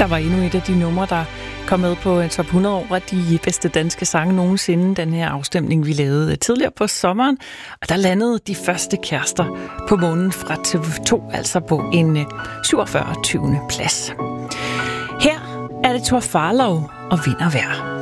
Der var endnu et af de numre, der kom med på top 100 over de bedste danske sange nogensinde. Den her afstemning, vi lavede tidligere på sommeren. Og der landede de første kærester på månen fra TV2, altså på en 47. plads. Her er det Thor Farlov og Vind og Vejr.